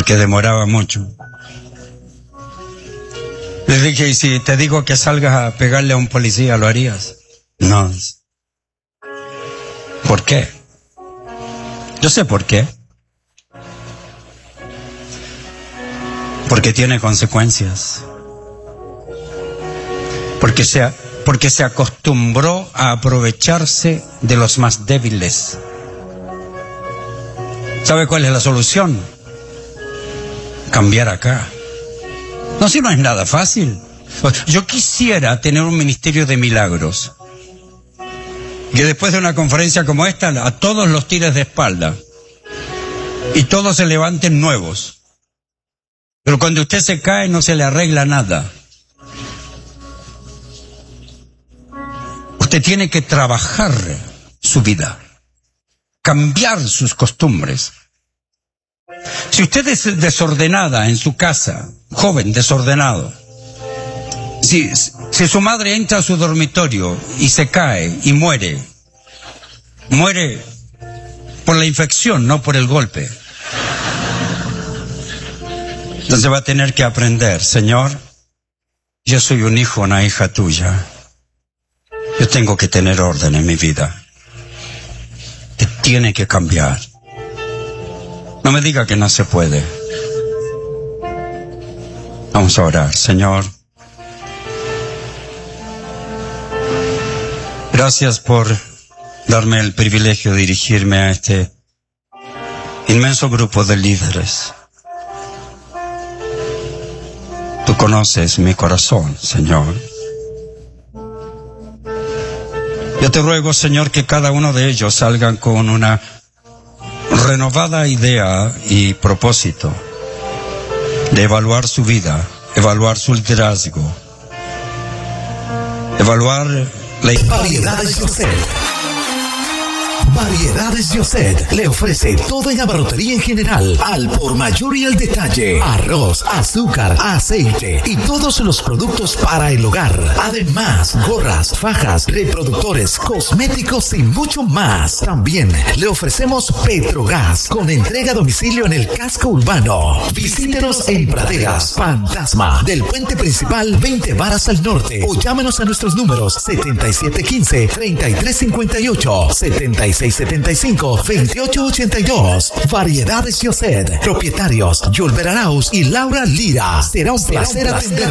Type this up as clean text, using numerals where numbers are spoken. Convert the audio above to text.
porque demoraba mucho. Le dije, ¿y si te digo que salgas a pegarle a un policía, lo harías? No. ¿Por qué? Yo sé por qué. Porque tiene consecuencias. Porque se acostumbró a aprovecharse de los más débiles. ¿Sabe cuál es la solución? Cambiar acá. No, si no es nada fácil. Yo quisiera tener un ministerio de milagros. Que después de una conferencia como esta, a todos los tires de espalda. Y todos se levanten nuevos. Pero cuando usted se cae, no se le arregla nada. Usted tiene que trabajar su vida. Cambiar sus costumbres. Si usted es desordenada en su casa, joven desordenado, si su madre entra a su dormitorio y se cae y muere por la infección, no por el golpe. Entonces va a tener que aprender, Señor, yo soy un hijo, una hija tuya. Yo tengo que tener orden en mi vida. Que tiene que cambiar. No me diga que no se puede. Vamos a orar, Señor. Gracias por darme el privilegio de dirigirme a este inmenso grupo de líderes. Tú conoces mi corazón, Señor. Yo te ruego, Señor, que cada uno de ellos salgan con una renovada idea y propósito de evaluar su vida, evaluar su liderazgo, evaluar la... Variedades Yoset. Variedades Yoset le ofrece todo en abarrotería en general, al por mayor y al detalle. Arroz, azúcar, aceite y todos los productos para el hogar. Además, gorras, fajas, reproductores, cosméticos y mucho más. También le ofrecemos Petrogas con entrega a domicilio en el casco urbano. Visítenos en Praderas, Fantasma, del puente principal 20 varas al norte, o llámenos a nuestros números 7715-3358, 7675-2882. Variedades Yoset. Propietarios Yulber Arauz y Laura Lira. Será un placer atender.